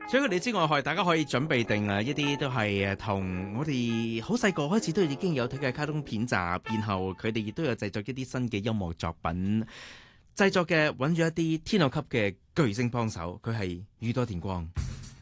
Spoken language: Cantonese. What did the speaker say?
除咗佢哋之外，大家可以準備定一啲都係同我哋好細個開始都已經有睇嘅卡通片集，然後佢哋亦都有製作一啲新嘅音樂作品，製作嘅揾咗一啲天后級嘅巨星幫手，佢係宇多田光。